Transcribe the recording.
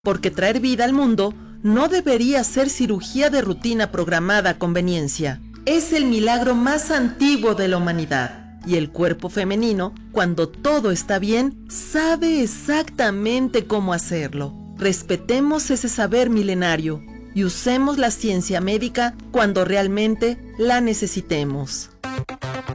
porque traer vida al mundo no debería ser cirugía de rutina programada a conveniencia. Es el milagro más antiguo de la humanidad. Y el cuerpo femenino, cuando todo está bien, sabe exactamente cómo hacerlo. Respetemos ese saber milenario y usemos la ciencia médica cuando realmente la necesitemos.